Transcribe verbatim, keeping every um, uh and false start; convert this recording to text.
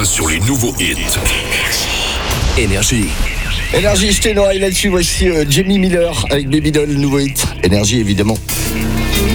main sur les nouveaux hits. Énergie. Énergie, jetez une oreille là-dessus. Voici euh, Jamie Miller avec Baby Doll, nouveau hit. Énergie, évidemment.